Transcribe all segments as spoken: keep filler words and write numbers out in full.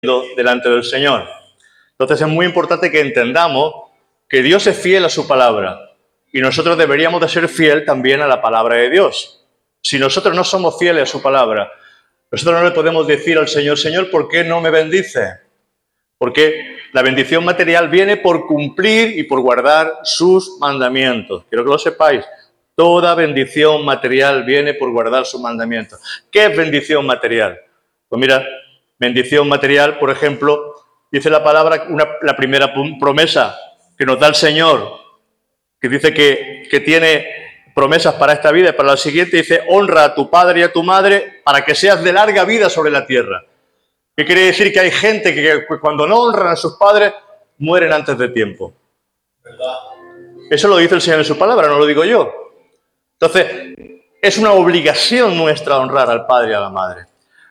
delante del Señor. Entonces es muy importante que entendamos que Dios es fiel a su palabra y nosotros deberíamos de ser fiel también a la palabra de Dios. Si nosotros no somos fieles a su palabra, nosotros no le podemos decir al Señor, Señor, ¿por qué no me bendice? Porque la bendición material viene por cumplir y por guardar sus mandamientos. Quiero que lo sepáis. Toda bendición material viene por guardar sus mandamientos. ¿Qué es bendición material? Pues mira, bendición material, por ejemplo, dice la palabra, una, la primera promesa que nos da el Señor, que dice que, que tiene promesas para esta vida y para la siguiente, dice, honra a tu padre y a tu madre para que seas de larga vida sobre la tierra. ¿Qué quiere decir? Que hay gente que, que cuando no honran a sus padres, mueren antes de tiempo. ¿Verdad? Eso lo dice el Señor en su palabra, no lo digo yo. Entonces, es una obligación nuestra honrar al padre y a la madre.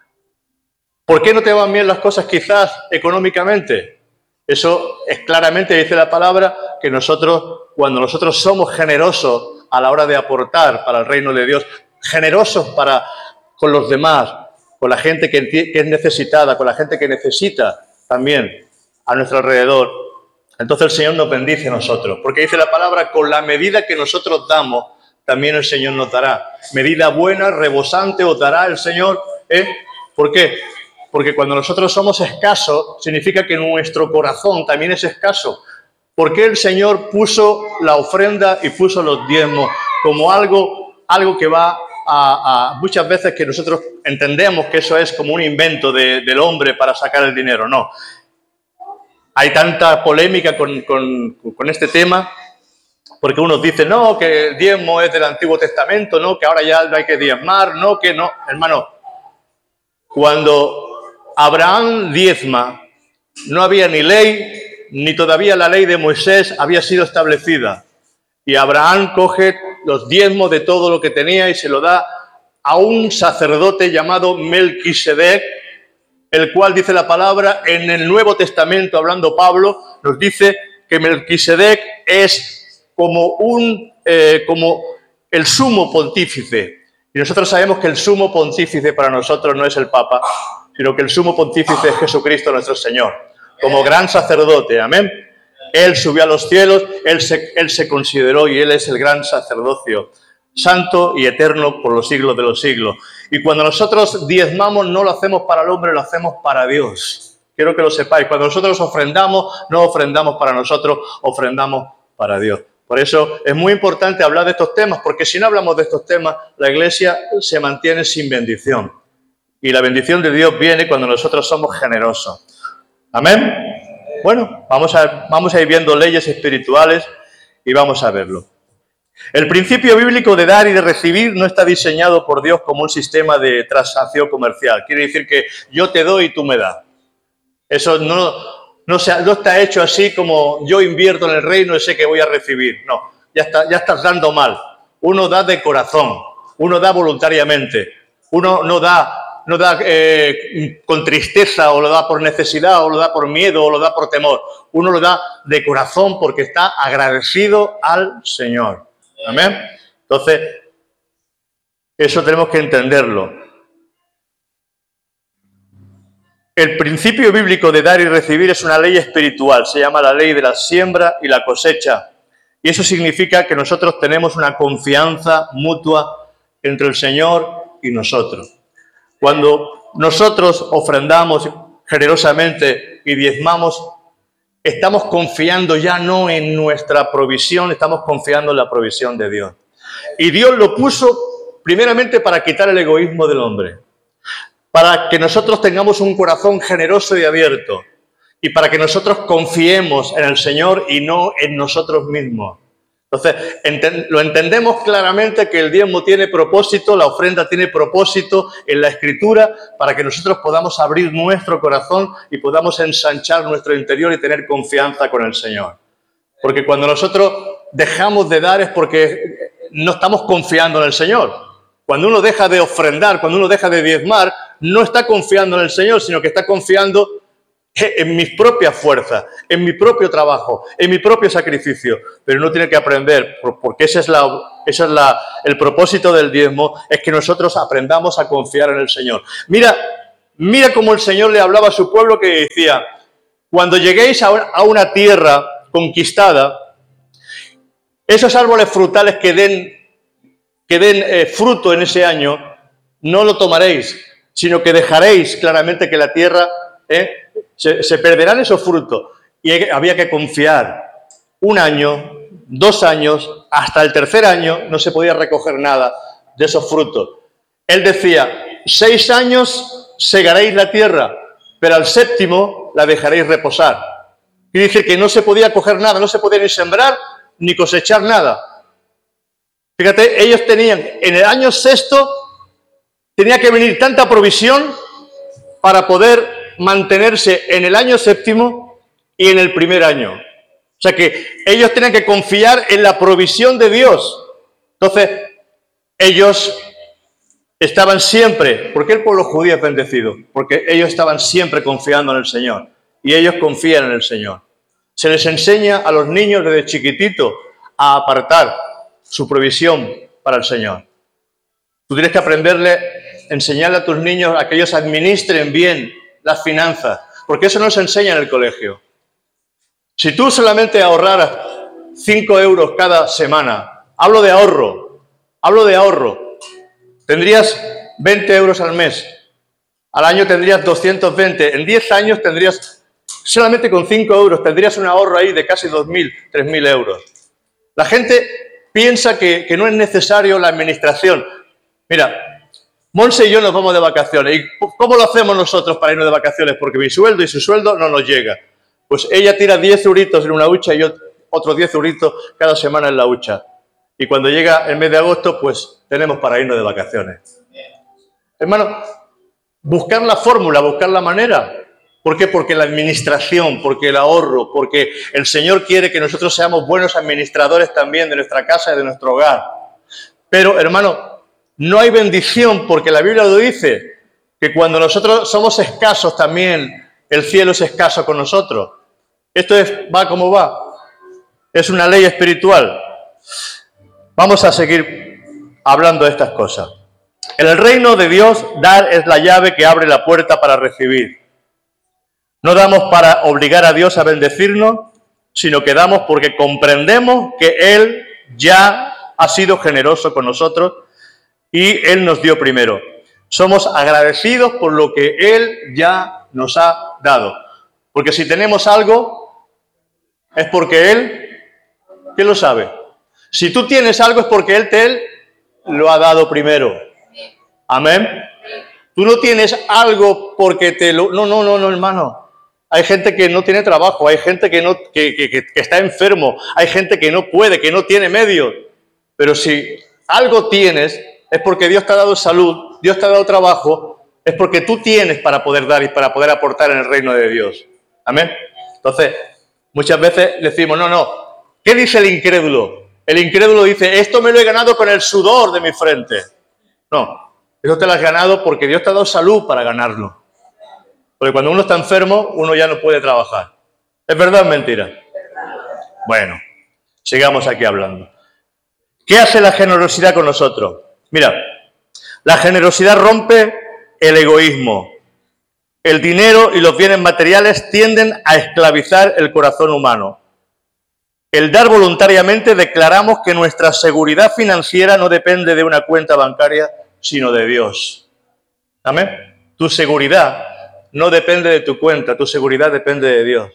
¿Por qué no te van bien las cosas quizás económicamente? Eso es claramente, dice la palabra, que nosotros, cuando nosotros somos generosos a la hora de aportar para el reino de Dios, generosos para, con los demás, con la gente que, que es necesitada, con la gente que necesita también a nuestro alrededor, entonces el Señor nos bendice a nosotros. Porque dice la palabra, con la medida que nosotros damos, también el Señor nos dará. Medida buena, rebosante, os dará el Señor. ¿Eh? ¿Por qué? Porque cuando nosotros somos escasos, significa que nuestro corazón también es escaso. ¿Por qué el Señor puso la ofrenda y puso los diezmos como algo, algo que va a, a... Muchas veces que nosotros entendemos que eso es como un invento de, del hombre para sacar el dinero. No. Hay tanta polémica con, con, con este tema, porque unos dicen, no, que el diezmo es del Antiguo Testamento, no, que ahora ya no hay que diezmar, no, que no. Hermano, cuando Abraham diezma, no había ni ley, ni todavía la ley de Moisés había sido establecida. Y Abraham coge los diezmos de todo lo que tenía y se lo da a un sacerdote llamado Melquisedec, el cual dice la palabra en el Nuevo Testamento, hablando Pablo, nos dice que Melquisedec es como, un, eh, como el sumo pontífice. Y nosotros sabemos que el sumo pontífice para nosotros no es el Papa, sino que el sumo pontífice es Jesucristo nuestro Señor, como gran sacerdote, amén. Él subió a los cielos, él se, él se consideró y Él es el gran sacerdocio, santo y eterno por los siglos de los siglos. Y cuando nosotros diezmamos, no lo hacemos para el hombre, lo hacemos para Dios. Quiero que lo sepáis, cuando nosotros ofrendamos, no ofrendamos para nosotros, ofrendamos para Dios. Por eso es muy importante hablar de estos temas, porque si no hablamos de estos temas, la Iglesia se mantiene sin bendición. Y la bendición de Dios viene cuando nosotros somos generosos. ¿Amén? Bueno, vamos a, vamos a ir viendo leyes espirituales y vamos a verlo. El principio bíblico de dar y de recibir no está diseñado por Dios como un sistema de transacción comercial. Quiere decir que yo te doy y tú me das. Eso no, no, se, no está hecho así como yo invierto en el reino y sé que voy a recibir. No, ya, está, ya estás dando mal. Uno da de corazón, uno da voluntariamente, uno no da... no da eh, con tristeza, o lo da por necesidad, o lo da por miedo, o lo da por temor. Uno lo da de corazón porque está agradecido al Señor. Amén. Entonces, eso tenemos que entenderlo. El principio bíblico de dar y recibir es una ley espiritual. Se llama la ley de la siembra y la cosecha. Y eso significa que nosotros tenemos una confianza mutua entre el Señor y nosotros. Cuando nosotros ofrendamos generosamente y diezmamos, estamos confiando ya no en nuestra provisión, estamos confiando en la provisión de Dios. Y Dios lo puso primeramente para quitar el egoísmo del hombre, para que nosotros tengamos un corazón generoso y abierto, y para que nosotros confiemos en el Señor y no en nosotros mismos. Entonces, enten, lo entendemos claramente que el diezmo tiene propósito, la ofrenda tiene propósito en la Escritura para que nosotros podamos abrir nuestro corazón y podamos ensanchar nuestro interior y tener confianza con el Señor. Porque cuando nosotros dejamos de dar es porque no estamos confiando en el Señor. Cuando uno deja de ofrendar, cuando uno deja de diezmar, no está confiando en el Señor, sino que está confiando en mis propias fuerzas, en mi propio trabajo, en mi propio sacrificio. Pero uno tiene que aprender, porque ese es, la, ese es la, el propósito del diezmo, es que nosotros aprendamos a confiar en el Señor. Mira, Mira cómo el Señor le hablaba a su pueblo, que decía: cuando lleguéis a una tierra conquistada, esos árboles frutales que den, que den eh, fruto en ese año, no lo tomaréis, sino que dejaréis claramente que la tierra eh, se, se perderán esos frutos. Y había que confiar. Un año, dos años, hasta el tercer año no se podía recoger nada de esos frutos. Él decía: seis años segaréis la tierra, pero al séptimo la dejaréis reposar. Y dice que no se podía coger nada, no se podía ni sembrar ni cosechar nada. Fíjate, ellos tenían, en el año sexto, tenía que venir tanta provisión para poder mantenerse en el año séptimo y en el primer año. O sea que ellos tenían que confiar en la provisión de Dios. Entonces, ellos estaban siempre, ¿por qué el pueblo judío es bendecido? Porque ellos estaban siempre confiando en el Señor. Y ellos confían en el Señor. Se les enseña a los niños desde chiquitito a apartar su provisión para el Señor. Tú tienes que aprenderle, enseñarle a tus niños a que ellos administren bien las finanzas, porque eso no se enseña en el colegio. Si tú solamente ahorraras cinco euros cada semana, hablo de ahorro, hablo de ahorro, tendrías veinte euros al mes, al año tendrías doscientos veinte, en diez años tendrías, solamente con cinco euros, tendrías un ahorro ahí de casi dos mil, tres mil euros. La gente piensa que, que no es necesario la administración. Mira, Monse y yo nos vamos de vacaciones. ¿Y cómo lo hacemos nosotros para irnos de vacaciones? Porque mi sueldo y su sueldo no nos llega. Pues ella tira diez euritos en una hucha y yo otros diez euritos cada semana en la hucha. Y cuando llega el mes de agosto, pues tenemos para irnos de vacaciones. Hermano, buscar la fórmula, buscar la manera. ¿Por qué? Porque la administración, porque el ahorro, porque el Señor quiere que nosotros seamos buenos administradores también de nuestra casa y de nuestro hogar. Pero, hermano, no hay bendición, porque la Biblia lo dice, que cuando nosotros somos escasos también, el cielo es escaso con nosotros. Esto es, va como va. Es una ley espiritual. Vamos a seguir hablando de estas cosas. En el reino de Dios, dar es la llave que abre la puerta para recibir. No damos para obligar a Dios a bendecirnos, sino que damos porque comprendemos que Él ya ha sido generoso con nosotros y Él nos dio primero. Somos agradecidos por lo que Él ya nos ha dado. Porque si tenemos algo, es porque Él, ¿quién lo sabe? Si tú tienes algo es porque Él te él lo ha dado primero. Amén. Tú no tienes algo porque te lo... No, no, no, no, hermano. Hay gente que no tiene trabajo, hay gente que, no, que, que, que está enfermo, hay gente que no puede, que no tiene medios. Pero si algo tienes, es porque Dios te ha dado salud, Dios te ha dado trabajo, es porque tú tienes para poder dar y para poder aportar en el reino de Dios. Amén. Entonces, muchas veces decimos, no, no, ¿qué dice el incrédulo? El incrédulo dice, esto me lo he ganado con el sudor de mi frente. No, eso te lo has ganado porque Dios te ha dado salud para ganarlo. Porque cuando uno está enfermo, uno ya no puede trabajar. ¿Es verdad o es mentira? Bueno, sigamos aquí hablando. ¿Qué hace la generosidad con nosotros? Mira, la generosidad rompe el egoísmo. El dinero y los bienes materiales tienden a esclavizar el corazón humano. El dar voluntariamente declaramos que nuestra seguridad financiera no depende de una cuenta bancaria, sino de Dios. ¿Amén? Tu seguridad no depende de tu cuenta, tu seguridad depende de Dios.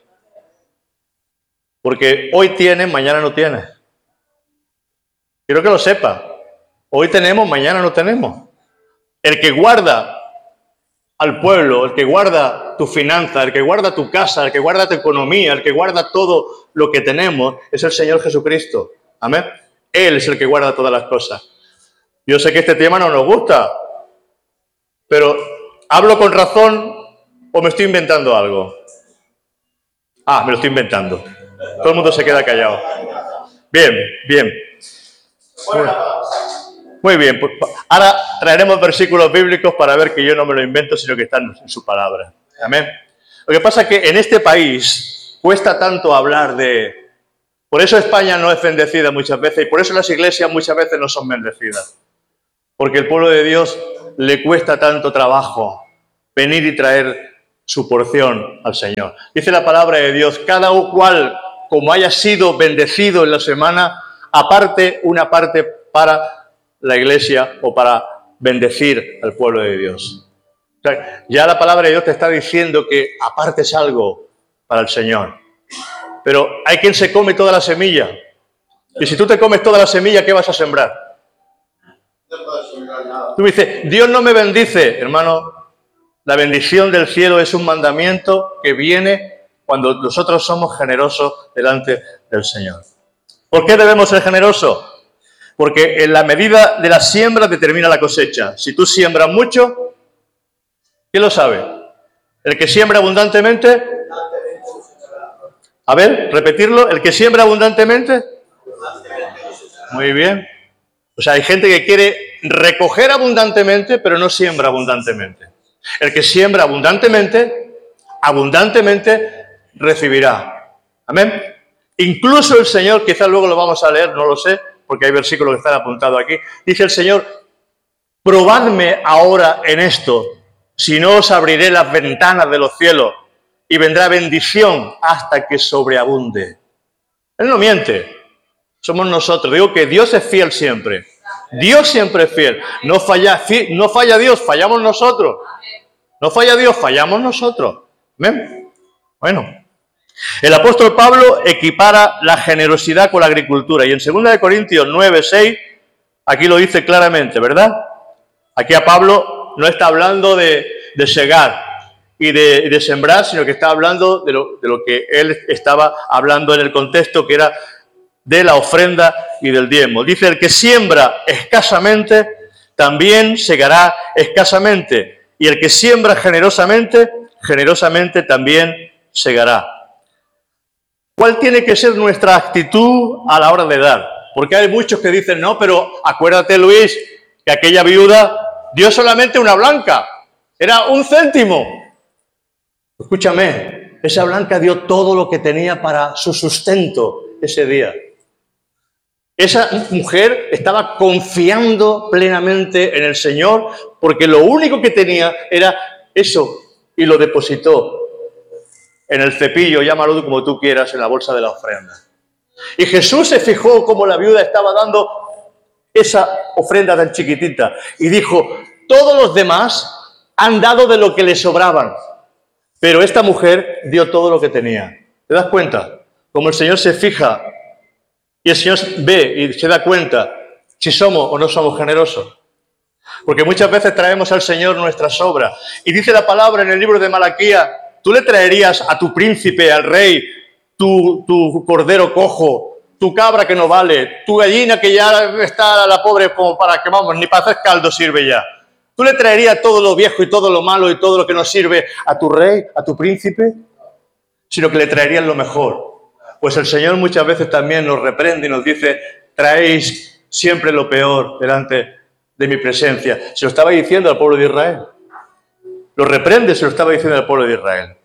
Porque hoy tienes, mañana no tienes. Quiero que lo sepas. Hoy tenemos, mañana no tenemos. El que guarda al pueblo, el que guarda tu finanza, el que guarda tu casa, el que guarda tu economía, el que guarda todo lo que tenemos, es el Señor Jesucristo. Amén. Él es el que guarda todas las cosas. Yo sé que este tema no nos gusta, pero ¿hablo con razón o me estoy inventando algo? Ah, me lo estoy inventando. Todo el mundo se queda callado. Bien, bien. Muy, muy bien. Pues ahora traeremos versículos bíblicos para ver que yo no me lo invento, sino que están en su palabra. Amén. Lo que pasa es que en este país cuesta tanto hablar de... Por eso España no es bendecida muchas veces y por eso las iglesias muchas veces no son bendecidas. Porque el pueblo de Dios le cuesta tanto trabajo venir y traer su porción al Señor. Dice la palabra de Dios, cada cual, como haya sido bendecido en la semana, aparte una parte para la iglesia o para bendecir al pueblo de Dios. O sea, ya la palabra de Dios te está diciendo que apartes algo para el Señor. Pero hay quien se come toda la semilla. Y si tú te comes toda la semilla, ¿qué vas a sembrar? Tú dices, Dios no me bendice, hermano. La bendición del cielo es un mandamiento que viene cuando nosotros somos generosos delante del Señor. ¿Por qué debemos ser generosos? Porque en la medida de la siembra determina la cosecha. Si tú siembras mucho, ¿quién lo sabe? El que siembra abundantemente. A ver, repetirlo. El que siembra abundantemente. Muy bien. O sea, hay gente que quiere recoger abundantemente, pero no siembra abundantemente. El que siembra abundantemente, abundantemente recibirá. Amén. Incluso el Señor, quizás luego lo vamos a leer, no lo sé, porque hay versículos que están apuntados aquí. Dice el Señor, probadme ahora en esto, si no os abriré las ventanas de los cielos y vendrá bendición hasta que sobreabunde. Él no miente, somos nosotros. Digo que Dios es fiel siempre. Dios siempre es fiel. No falla, no falla Dios, fallamos nosotros. No falla Dios, fallamos nosotros. ¿Ven? Bueno. El apóstol Pablo equipara la generosidad con la agricultura. Y en segunda de Corintios nueve, seis, aquí lo dice claramente, ¿verdad? Aquí a Pablo no está hablando de, de segar y de, de sembrar, sino que está hablando de lo, de lo que él estaba hablando en el contexto, que era de la ofrenda y del diezmo. Dice, el que siembra escasamente, también segará escasamente. Y el que siembra generosamente, generosamente también segará. ¿Cuál tiene que ser nuestra actitud a la hora de dar? Porque hay muchos que dicen, no, pero acuérdate, Luis, que aquella viuda dio solamente una blanca. Era un céntimo. Escúchame, esa blanca dio todo lo que tenía para su sustento ese día. Esa mujer estaba confiando plenamente en el Señor porque lo único que tenía era eso y lo depositó en el cepillo, llámalo como tú quieras, en la bolsa de la ofrenda. Y Jesús se fijó cómo la viuda estaba dando esa ofrenda tan chiquitita y dijo, todos los demás han dado de lo que le sobraban, pero esta mujer dio todo lo que tenía. ¿Te das cuenta? Como el Señor se fija y el Señor ve y se da cuenta si somos o no somos generosos. Porque muchas veces traemos al Señor nuestras obras. Y dice la palabra en el libro de Malaquías, tú le traerías a tu príncipe, al rey, tu, tu cordero cojo, tu cabra que no vale, tu gallina que ya está la pobre como para que, vamos, ni para hacer caldo sirve ya. Tú le traerías todo lo viejo y todo lo malo y todo lo que no sirve a tu rey, a tu príncipe, sino que le traerías lo mejor. Pues el Señor muchas veces también nos reprende y nos dice, traéis siempre lo peor delante de mi presencia. Se lo estaba diciendo al pueblo de Israel. Lo reprende, se lo estaba diciendo al pueblo de Israel.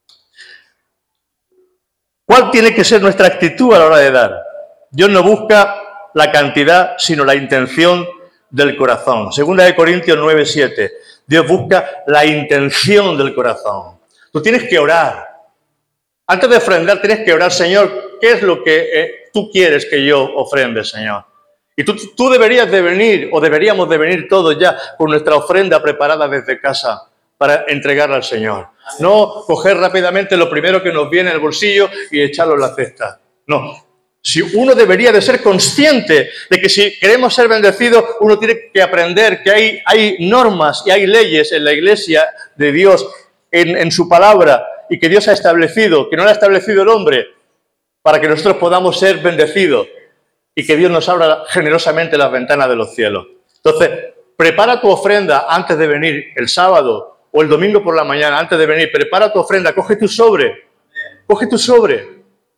¿Cuál tiene que ser nuestra actitud a la hora de dar? Dios no busca la cantidad, sino la intención del corazón. Segunda de Corintios nueve, siete. Dios busca la intención del corazón. Tú tienes que orar. Antes de ofrendar tienes que orar, Señor, ¿qué es lo que eh, tú quieres que yo ofrende, Señor? Y tú, tú deberías de venir, o deberíamos de venir todos ya con nuestra ofrenda preparada desde casa para entregarla al Señor. No coger rápidamente lo primero que nos viene en el bolsillo y echarlo en la cesta. No. Si uno debería de ser consciente de que si queremos ser bendecidos, uno tiene que aprender que hay, hay normas y hay leyes en la iglesia de Dios, en, en su palabra, y que Dios ha establecido, que no lo ha establecido el hombre, para que nosotros podamos ser bendecidos y que Dios nos abra generosamente las ventanas de los cielos. Entonces, prepara tu ofrenda antes de venir el sábado o el domingo por la mañana, antes de venir. Prepara tu ofrenda, coge tu sobre, coge tu sobre.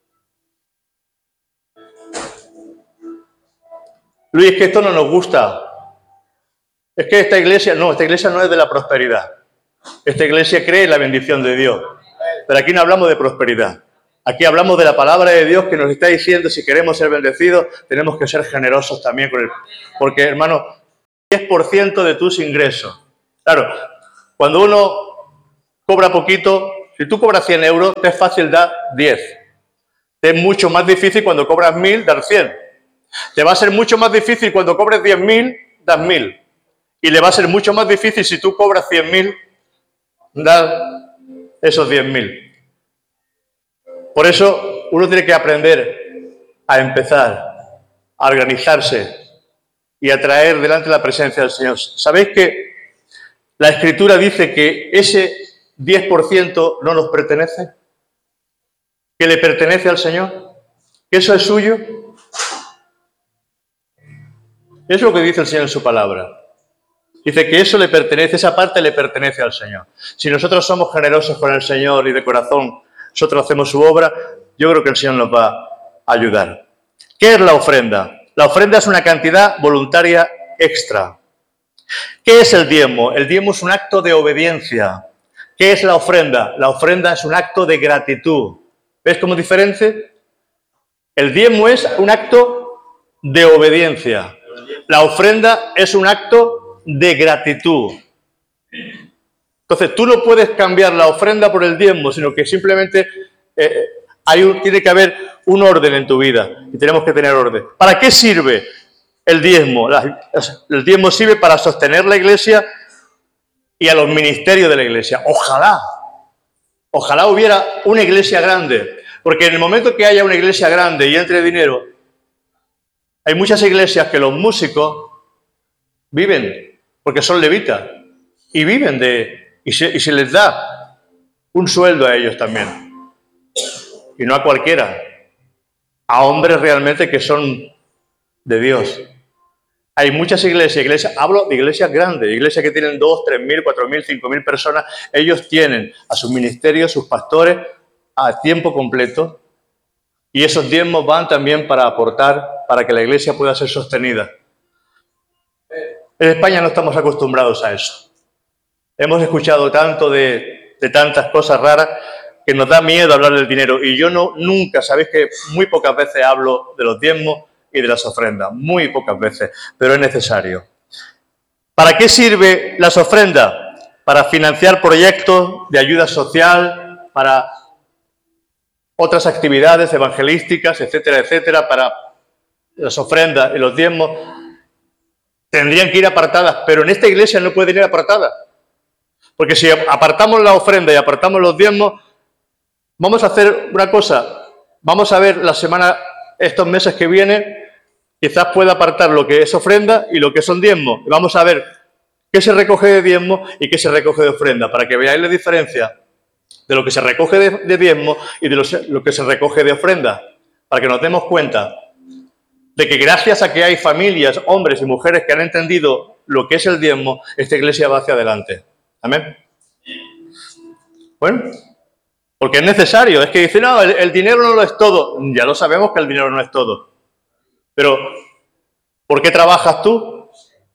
Luis, es que esto no nos gusta. Es que esta iglesia, no, esta iglesia no es de la prosperidad. Esta iglesia cree en la bendición de Dios. Pero aquí no hablamos de prosperidad. Aquí hablamos de la palabra de Dios que nos está diciendo si queremos ser bendecidos, tenemos que ser generosos también con él. Porque, hermano, diez por ciento de tus ingresos. Claro, cuando uno cobra poquito, si tú cobras cien euros, te es fácil dar diez. Te es mucho más difícil cuando cobras mil, dar cien. Te va a ser mucho más difícil cuando cobres diez mil, dar mil. Y le va a ser mucho más difícil si tú cobras cien mil, dar esos diez mil. Por eso uno tiene que aprender a empezar, a organizarse y a traer delante la presencia del Señor. ¿Sabéis que la Escritura dice que ese diez por ciento no nos pertenece? ¿Que le pertenece al Señor? ¿Que eso es suyo? Es lo que dice el Señor en su palabra. Dice que eso le pertenece, esa parte le pertenece al Señor. Si nosotros somos generosos con el Señor y de corazón, nosotros hacemos su obra, yo creo que el Señor nos va a ayudar. ¿Qué es la ofrenda? La ofrenda es una cantidad voluntaria extra. ¿Qué es el diezmo? El diezmo es un acto de obediencia. ¿Qué es la ofrenda? La ofrenda es un acto de gratitud. ¿Ves cómo es diferente? El diezmo es un acto de obediencia. La ofrenda es un acto de gratitud. Entonces, tú no puedes cambiar la ofrenda por el diezmo, sino que simplemente eh, hay un, tiene que haber un orden en tu vida y tenemos que tener orden. ¿Para qué sirve el diezmo? La, el diezmo sirve para sostener la iglesia y a los ministerios de la iglesia. Ojalá, ojalá hubiera una iglesia grande, porque en el momento que haya una iglesia grande y entre dinero, hay muchas iglesias que los músicos viven porque son levitas y viven de y se, y se les da un sueldo a ellos también, y no a cualquiera, a hombres realmente que son de Dios. Hay muchas iglesias, iglesias, hablo de iglesias grandes, iglesias que tienen dos, tres mil, cuatro mil, cinco mil personas. Ellos tienen a sus ministerios, sus pastores a tiempo completo, y esos diezmos van también para aportar para que la iglesia pueda ser sostenida. En España no estamos acostumbrados a eso. Hemos escuchado tanto de, de tantas cosas raras que nos da miedo hablar del dinero. Y yo no, nunca, sabéis que muy pocas veces hablo de los diezmos y de las ofrendas. Muy pocas veces, pero es necesario. ¿Para qué sirve las ofrendas? Para financiar proyectos de ayuda social, para otras actividades evangelísticas, etcétera, etcétera. Para las ofrendas y los diezmos tendrían que ir apartadas, pero en esta iglesia no pueden ir apartadas. Porque si apartamos la ofrenda y apartamos los diezmos, vamos a hacer una cosa. Vamos a ver la semana, estos meses que vienen, quizás pueda apartar lo que es ofrenda y lo que son diezmos. Vamos a ver qué se recoge de diezmo y qué se recoge de ofrenda, para que veáis la diferencia de lo que se recoge de, de diezmo y de lo, lo que se recoge de ofrenda, para que nos demos cuenta de que gracias a que hay familias, hombres y mujeres que han entendido lo que es el diezmo, esta iglesia va hacia adelante. Amén. Bueno, porque es necesario. Es que dice, no, el, el dinero no lo es todo. Ya lo sabemos que el dinero no es todo. Pero, ¿por qué trabajas tú?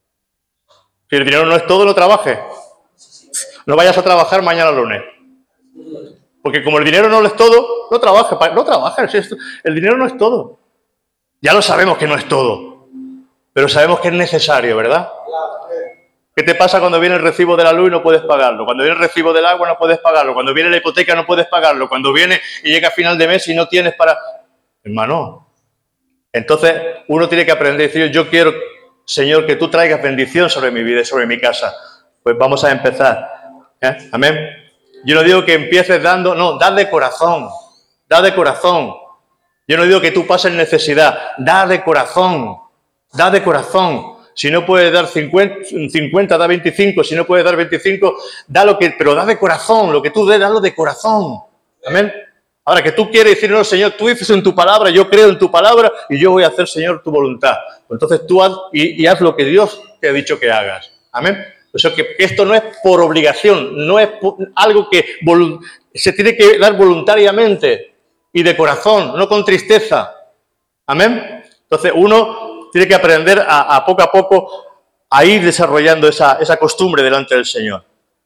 Si el dinero no es todo, no trabajes. No vayas a trabajar mañana lunes. Porque como el dinero no lo es todo, no trabajes. No trabajes. El dinero no es todo. Ya lo sabemos que no es todo, pero sabemos que es necesario, ¿verdad? ¿Qué te pasa cuando viene el recibo de la luz y no puedes pagarlo? Cuando viene el recibo del agua no puedes pagarlo. Cuando viene la hipoteca no puedes pagarlo. Cuando viene y llega a final de mes y no tienes para... Hermano, entonces uno tiene que aprender a decir, yo quiero, Señor, que tú traigas bendición sobre mi vida y sobre mi casa. Pues vamos a empezar. ¿Eh? Amén. Yo no digo que empieces dando, no, da de corazón, da de corazón. Yo no digo que tú pases necesidad, da de corazón, da de corazón. Si no puedes dar cincuenta, cincuenta, da veinticinco, si no puedes dar veinticinco, da lo que, pero da de corazón, lo que tú des, dalo de corazón. Amén. Ahora que tú quieres decir, no, Señor, tú dices en tu palabra, yo creo en tu palabra y yo voy a hacer, Señor, tu voluntad. Entonces tú haz y, y haz lo que Dios te ha dicho que hagas. Amén. O sea que esto no es por obligación, no es por algo que se tiene que dar voluntariamente. Y de corazón, no con tristeza. Amén. Entonces uno tiene que aprender a, a poco a poco a ir desarrollando esa, esa costumbre delante del Señor.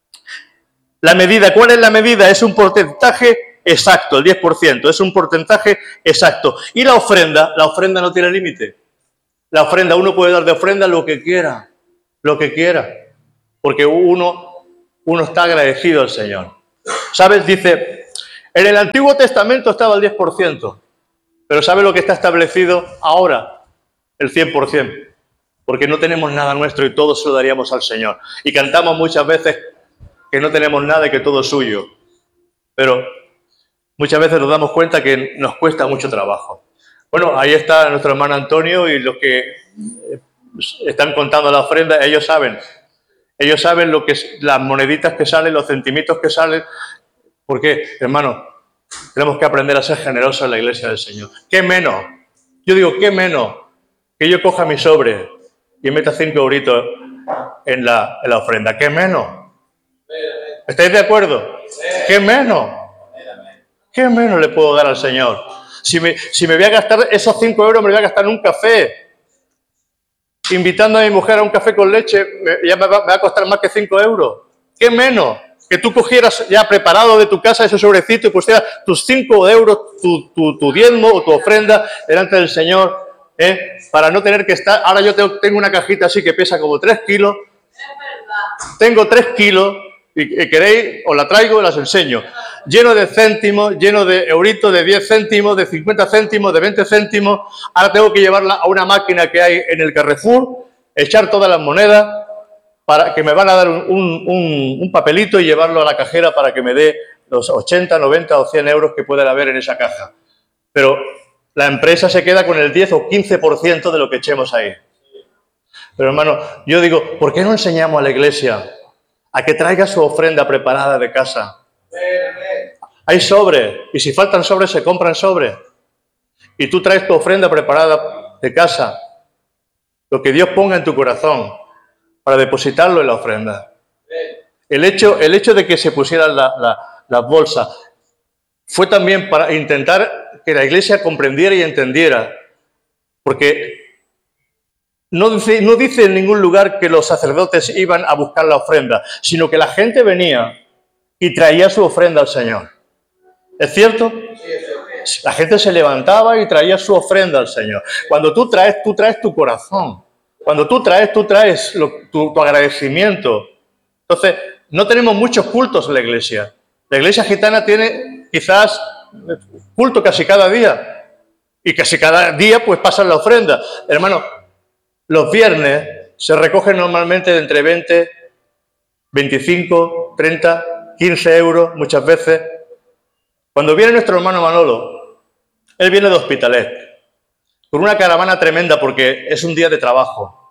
La medida, ¿cuál es la medida? Es un porcentaje exacto, el diez por ciento, es un porcentaje exacto. Y la ofrenda, la ofrenda no tiene límite. La ofrenda, uno puede dar de ofrenda lo que quiera, lo que quiera. Porque uno, uno está agradecido al Señor. ¿Sabes? Dice, en el Antiguo Testamento estaba el diez por ciento, pero ¿sabes lo que está establecido ahora? El cien por ciento. Porque no tenemos nada nuestro y todo se lo daríamos al Señor. Y cantamos muchas veces que no tenemos nada y que todo es suyo. Pero muchas veces nos damos cuenta que nos cuesta mucho trabajo. Bueno, ahí está nuestro hermano Antonio y los que están contando la ofrenda, ellos saben. Ellos saben lo que es, las moneditas que salen, los centimitos que salen. Porque, hermano, tenemos que aprender a ser generosos en la iglesia del Señor. ¿Qué menos? Yo digo, ¿qué menos? Que yo coja mi sobre y meta cinco euritos en la, en la ofrenda. ¿Qué menos? ¿Estáis de acuerdo? ¿Qué menos? ¿Qué menos le puedo dar al Señor? Si me, si me voy a gastar esos cinco euros, me voy a gastar en un café. Invitando a mi mujer a un café con leche, me, ya me va, me va a costar más que cinco euros. ¿Qué menos? Que tú cogieras ya preparado de tu casa ese sobrecito y pusieras tus cinco euros, tu, tu, tu diezmo o tu ofrenda delante del Señor. ¿Eh? Para no tener que estar... Ahora yo tengo, tengo una cajita así que pesa como tres kilos. Tengo tres kilos y, y queréis, os la traigo y las enseño. Lleno de céntimos, lleno de euritos, de diez céntimos, de cincuenta céntimos, de veinte céntimos. Ahora tengo que llevarla a una máquina que hay en el Carrefour, echar todas las monedas, para que me van a dar un, un, un papelito y llevarlo a la cajera para que me dé los ochenta, noventa o cien euros que pueda haber en esa caja. Pero la empresa se queda con el diez o quince por ciento de lo que echemos ahí. Pero hermano, yo digo, ¿por qué no enseñamos a la iglesia a que traiga su ofrenda preparada de casa? Hay sobres, y si faltan sobres, se compran sobres. Y tú traes tu ofrenda preparada de casa, lo que Dios ponga en tu corazón, para depositarlo en la ofrenda. El hecho, el hecho de que se pusieran la, la, las bolsas fue también para intentar que la iglesia comprendiera y entendiera, porque no dice, no dice en ningún lugar que los sacerdotes iban a buscar la ofrenda, sino que la gente venía y traía su ofrenda al Señor. ¿Es cierto? La gente se levantaba y traía su ofrenda al Señor. Cuando tú traes, tú traes tu corazón. Cuando tú traes, tú traes lo, tu, tu agradecimiento. Entonces, no tenemos muchos cultos en la iglesia. La iglesia gitana tiene quizás culto casi cada día. Y casi cada día pues pasan la ofrenda. Hermano, los viernes se recogen normalmente de entre veinte, veinticinco, treinta, quince euros muchas veces. Cuando viene nuestro hermano Manolo, él viene de Hospitalet, con una caravana tremenda porque es un día de trabajo.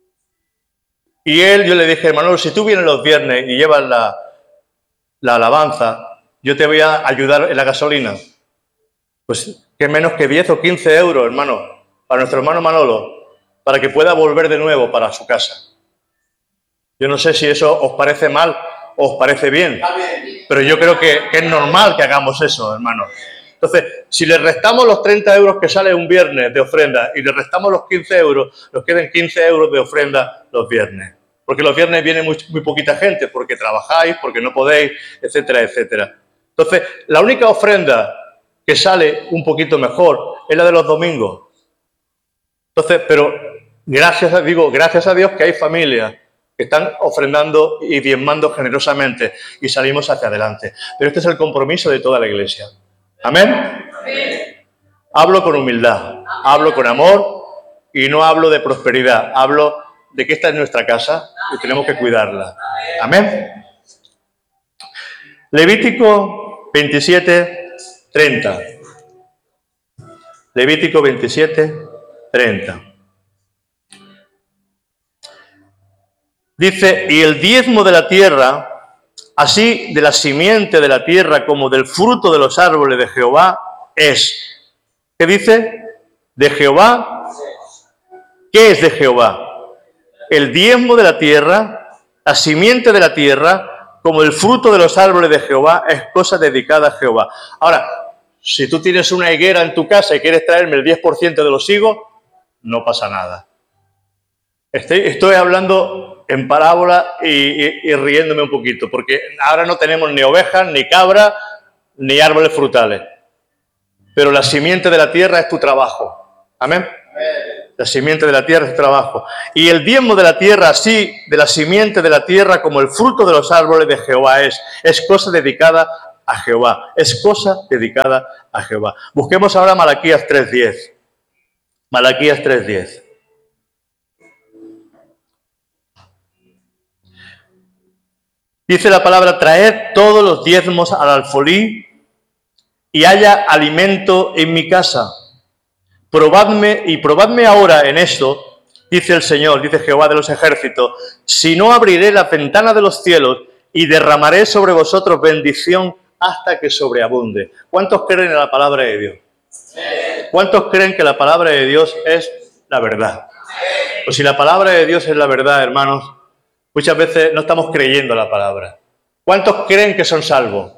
Y él, yo le dije, Manolo, si tú vienes los viernes y llevas la, la alabanza, yo te voy a ayudar en la gasolina. Pues qué menos que diez o quince euros, hermano, para nuestro hermano Manolo, para que pueda volver de nuevo para su casa. Yo no sé si eso os parece mal o os parece bien, pero yo creo que, que es normal que hagamos eso, hermano. Entonces, si le restamos los treinta euros que sale un viernes de ofrenda y le restamos los quince euros, nos quedan quince euros de ofrenda los viernes. Porque los viernes viene muy, muy poquita gente, porque trabajáis, porque no podéis, etcétera, etcétera. Entonces, la única ofrenda que sale un poquito mejor es la de los domingos. Entonces, pero gracias a, digo, gracias a Dios que hay familias que están ofrendando y diezmando generosamente y salimos hacia adelante. Pero este es el compromiso de toda la iglesia. ¿Amén? Amén. Hablo con humildad, Amén. Hablo con amor y no hablo de prosperidad. Hablo de que esta es nuestra casa y tenemos que cuidarla. Amén. Levítico veintisiete, treinta. Levítico veintisiete, treinta. Dice, y el diezmo de la tierra, así de la simiente de la tierra como del fruto de los árboles de Jehová, es. ¿Qué dice? De Jehová. ¿Qué es de Jehová? El diezmo de la tierra, la simiente de la tierra, como el fruto de los árboles de Jehová, es cosa dedicada a Jehová. Ahora, si tú tienes una higuera en tu casa y quieres traerme el diez por ciento de los higos, no pasa nada. Estoy, estoy hablando en parábola y, y, y riéndome un poquito, porque ahora no tenemos ni ovejas, ni cabras, ni árboles frutales. Pero la simiente de la tierra es tu trabajo. ¿Amén? La simiente de la tierra es tu trabajo. Y el diezmo de la tierra, así de la simiente de la tierra como el fruto de los árboles de Jehová es. Es cosa dedicada a Jehová. Es cosa dedicada a Jehová. Busquemos ahora Malaquías tres diez. Malaquías tres diez. Dice la palabra, traed todos los diezmos al alfolí y haya alimento en mi casa. Probadme y probadme ahora en esto, dice el Señor, dice Jehová de los ejércitos, si no abriré la ventana de los cielos y derramaré sobre vosotros bendición hasta que sobreabunde. ¿Cuántos creen en la palabra de Dios? ¿Cuántos creen que la palabra de Dios es la verdad? Pues si la palabra de Dios es la verdad, hermanos, muchas veces no estamos creyendo la palabra. ¿Cuántos creen que son salvos?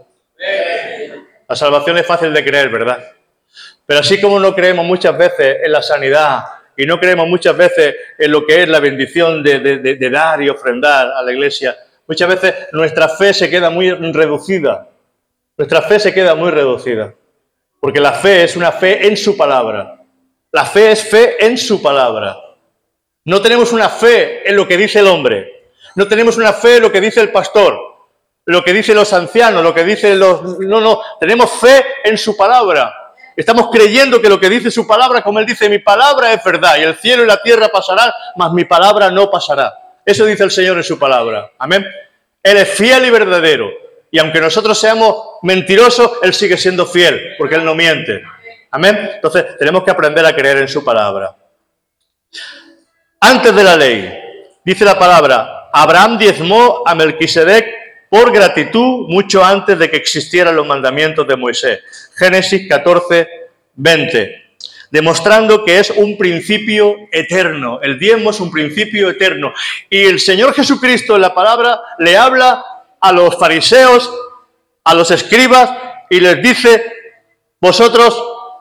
La salvación es fácil de creer, ¿verdad? Pero así como no creemos muchas veces en la sanidad y no creemos muchas veces en lo que es la bendición de, de, de, de dar y ofrendar a la iglesia, muchas veces nuestra fe se queda muy reducida. Nuestra fe se queda muy reducida. Porque la fe es una fe en su palabra. La fe es fe en su palabra. No tenemos una fe en lo que dice el hombre. No tenemos una fe en lo que dice el pastor, lo que dicen los ancianos, lo que dicen los... No, no, tenemos fe en su palabra. Estamos creyendo que lo que dice su palabra, como él dice, mi palabra es verdad, y el cielo y la tierra pasarán, mas mi palabra no pasará. Eso dice el Señor en su palabra. Amén. Él es fiel y verdadero. Y aunque nosotros seamos mentirosos, Él sigue siendo fiel, porque Él no miente. Amén. Entonces, tenemos que aprender a creer en su palabra. Antes de la ley, dice la palabra, Abraham diezmó a Melquisedec por gratitud mucho antes de que existieran los mandamientos de Moisés. Génesis catorce, veinte. Demostrando que es un principio eterno. El diezmo es un principio eterno. Y el Señor Jesucristo en la palabra le habla a los fariseos, a los escribas, y les dice, vosotros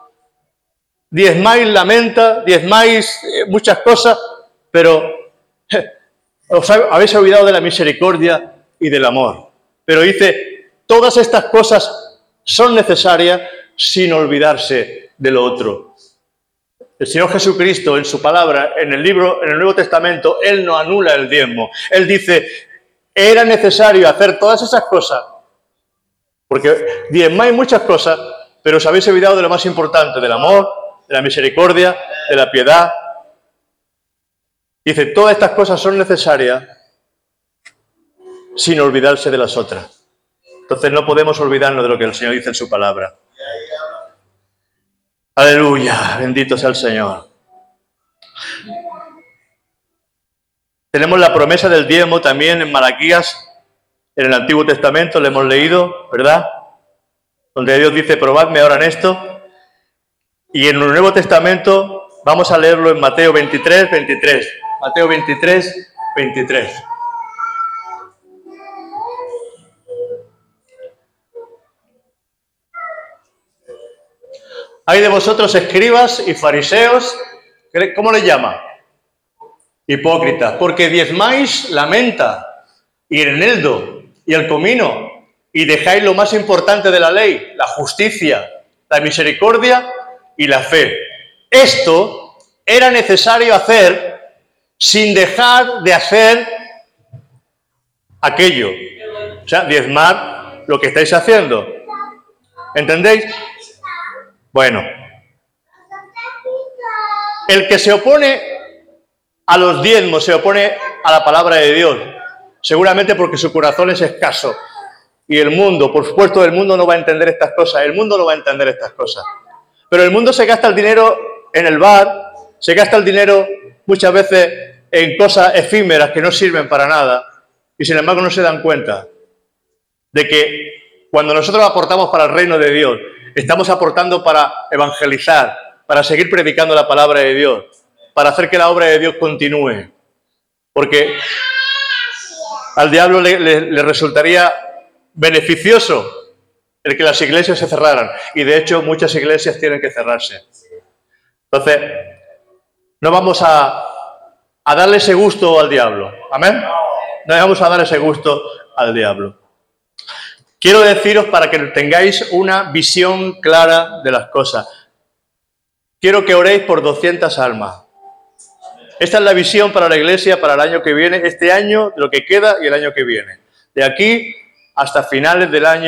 diezmáis la menta, diezmáis muchas cosas, pero eh, os habéis olvidado de la misericordia y del amor. Pero dice, todas estas cosas son necesarias sin olvidarse de lo otro. El Señor Jesucristo, en su palabra, en el libro, en el Nuevo Testamento, Él no anula el diezmo. Él dice, era necesario hacer todas esas cosas, porque diezmáis muchas cosas, pero os habéis olvidado de lo más importante, del amor, de la misericordia, de la piedad. Dice, todas estas cosas son necesarias sin olvidarse de las otras. Entonces no podemos olvidarnos de lo que el Señor dice en su palabra. Aleluya, bendito sea el Señor. Tenemos la promesa del diezmo también en Malaquías, en el Antiguo Testamento, lo hemos leído, ¿verdad? Donde Dios dice, probadme ahora en esto. Y en el Nuevo Testamento vamos a leerlo en Mateo veintitrés, veintitrés. Mateo veintitrés, veintitrés. Hay de vosotros escribas y fariseos, ¿cómo le llama? Hipócritas, porque diezmáis la menta y el eneldo y el comino y dejáis lo más importante de la ley, la justicia, la misericordia y la fe. Esto era necesario hacer sin dejar de hacer aquello. O sea, diezmar lo que estáis haciendo. ¿Entendéis? Bueno, el que se opone a los diezmos, se opone a la palabra de Dios, seguramente porque su corazón es escaso. Y el mundo, por supuesto, el mundo no va a entender estas cosas, el mundo no va a entender estas cosas. Pero el mundo se gasta el dinero en el bar, se gasta el dinero muchas veces en cosas efímeras que no sirven para nada, y sin embargo no se dan cuenta de que cuando nosotros aportamos para el reino de Dios, estamos aportando para evangelizar, para seguir predicando la palabra de Dios, para hacer que la obra de Dios continúe. Porque al diablo le, le, le resultaría beneficioso el que las iglesias se cerraran. Y de hecho muchas iglesias tienen que cerrarse. Entonces, no vamos a, a darle ese gusto al diablo. ¿Amén? No vamos a dar ese gusto al diablo. Quiero deciros para que tengáis una visión clara de las cosas. Quiero que oréis por doscientas almas. Esta es la visión para la iglesia para el año que viene, este año, lo que queda y el año que viene. De aquí hasta finales del año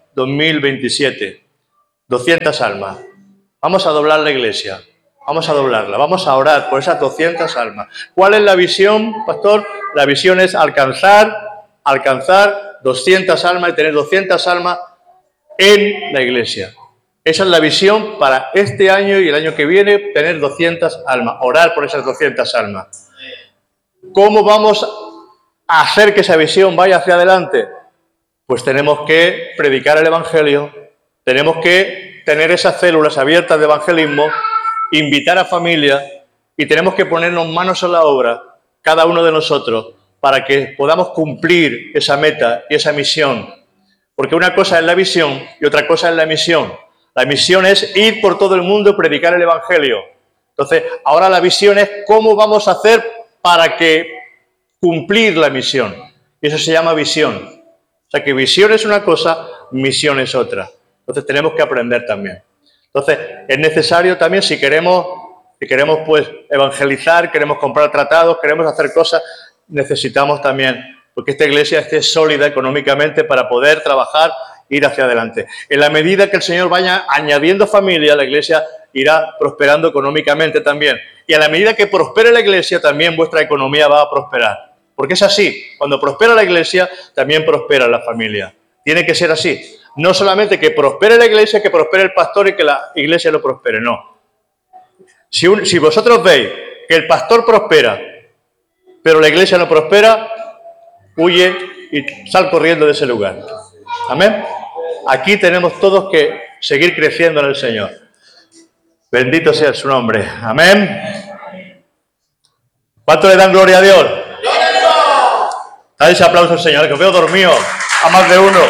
dos mil veintisiete. doscientas almas. Vamos a doblar la iglesia. Vamos a doblarla. Vamos a orar por esas doscientas almas. ¿Cuál es la visión, pastor? La visión es alcanzar, alcanzar doscientas almas y tener doscientas almas en la iglesia. Esa es la visión para este año y el año que viene, tener doscientas almas, orar por esas doscientas almas. ¿Cómo vamos a hacer que esa visión vaya hacia adelante? Pues tenemos que predicar el evangelio, tenemos que tener esas células abiertas de evangelismo, invitar a familias y tenemos que ponernos manos a la obra, cada uno de nosotros, para que podamos cumplir esa meta y esa misión. Porque una cosa es la visión y otra cosa es la misión. La misión es ir por todo el mundo y predicar el evangelio. Entonces, ahora la visión es cómo vamos a hacer para que cumplir la misión. Y eso se llama visión. O sea que visión es una cosa, misión es otra. Entonces tenemos que aprender también. Entonces es necesario también, si queremos, si queremos pues evangelizar, queremos comprar tratados, queremos hacer cosas, necesitamos también, porque esta iglesia esté sólida económicamente para poder trabajar, ir hacia adelante. En la medida que el Señor vaya añadiendo familia, la iglesia irá prosperando económicamente también. Y a la medida que prospere la iglesia, también vuestra economía va a prosperar. Porque es así, cuando prospera la iglesia, también prospera la familia. Tiene que ser así. No solamente que prospere la iglesia, que prospere el pastor y que la iglesia lo prospere, no. Si, un, si vosotros veis que el pastor prospera, pero la iglesia no prospera, huye y sal corriendo de ese lugar. Amén. Aquí tenemos todos que seguir creciendo en el Señor. Bendito sea su nombre. Amén. ¿Cuánto le dan gloria a Dios? Dale ese aplauso al Señor, que os veo dormido a más de uno.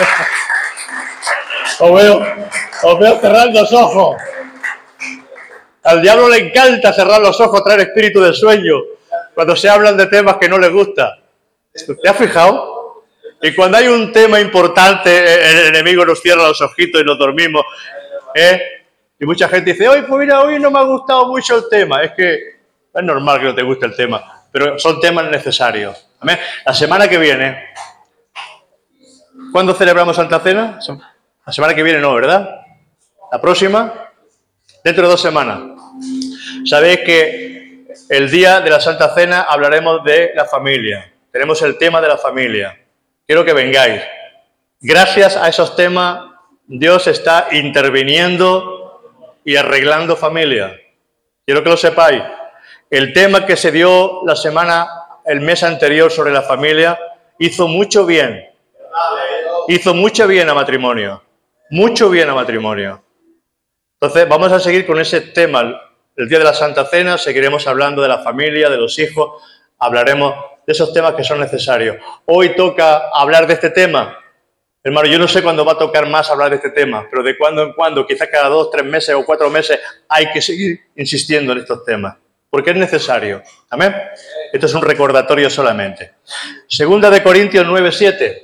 Os veo, os veo cerrar los ojos. Al diablo le encanta cerrar los ojos, traer espíritu del sueño, cuando se hablan de temas que no le gusta. ¿Te has fijado? Y cuando hay un tema importante, el enemigo nos cierra los ojitos y nos dormimos. ¿eh? Y mucha gente dice, hoy, pues mira, hoy no me ha gustado mucho el tema. Es que es normal que no te guste el tema, pero son temas necesarios. ¿Amén? La semana que viene, ¿cuándo celebramos Santa Cena? La semana que viene no, ¿verdad? La próxima, dentro de dos semanas. Sabéis que el día de la Santa Cena hablaremos de la familia. Tenemos el tema de la familia. Quiero que vengáis. Gracias a esos temas, Dios está interviniendo y arreglando familia. Quiero que lo sepáis. El tema que se dio la semana, el mes anterior sobre la familia, hizo mucho bien. Hizo mucho bien a matrimonio. Mucho bien a matrimonio. Entonces, vamos a seguir con ese tema. El día de la Santa Cena seguiremos hablando de la familia, de los hijos. Hablaremos de esos temas que son necesarios. Hoy toca hablar de este tema. Hermano, yo no sé cuándo va a tocar más hablar de este tema, pero de cuando en cuando, quizás cada dos, tres meses o cuatro meses, hay que seguir insistiendo en estos temas. Porque es necesario. ¿Amén? Esto es un recordatorio solamente. Segunda de Corintios nueve, siete.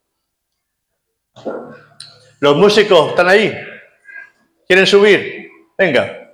Los músicos están ahí. ¿Quieren subir? Venga.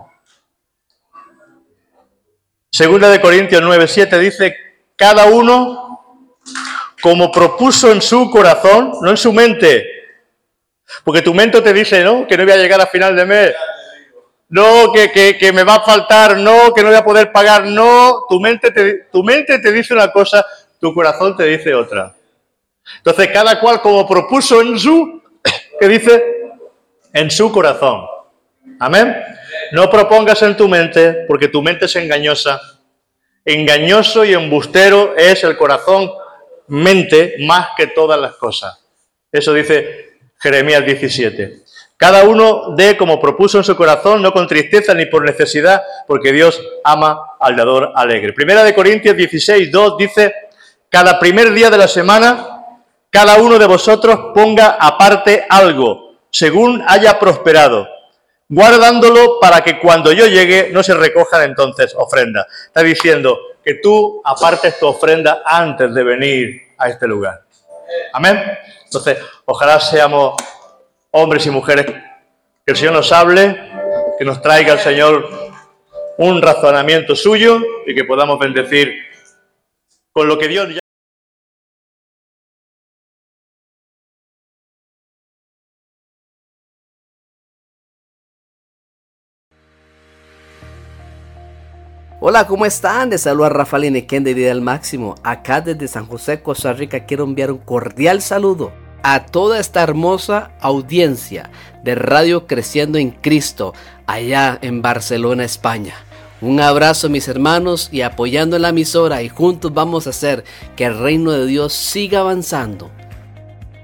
Segunda de Corintios nueve, siete dice, cada uno como propuso en su corazón, no en su mente. Porque tu mente te dice, ¿no? Que no voy a llegar a final de mes. No, que, que, que me va a faltar, no, que no voy a poder pagar, no. Tu mente, te, tu mente te dice una cosa, tu corazón te dice otra. Entonces, cada cual como propuso en su, ¿qué dice? En su corazón. Amén. No propongas en tu mente, porque tu mente es engañosa. Engañoso y embustero es el corazón, mente, más que todas las cosas. Eso dice Jeremías diecisiete. Cada uno dé como propuso en su corazón, no con tristeza ni por necesidad, porque Dios ama al dador alegre. Primera de Corintios dieciséis, dos dice, cada primer día de la semana, cada uno de vosotros ponga aparte algo, según haya prosperado, guardándolo para que cuando yo llegue no se recojan entonces ofrendas. Está diciendo que tú apartes tu ofrenda antes de venir a este lugar. Amén. Entonces, ojalá seamos hombres y mujeres, que el Señor nos hable, que nos traiga el Señor un razonamiento suyo y que podamos bendecir con lo que Dios ya Hola, ¿cómo están? Les saluda Rafael Inequén de Vida al Máximo. Acá desde San José, Costa Rica, quiero enviar un cordial saludo a toda esta hermosa audiencia de Radio Creciendo en Cristo, allá en Barcelona, España. Un abrazo, mis hermanos, y apoyando la emisora, y juntos vamos a hacer que el reino de Dios siga avanzando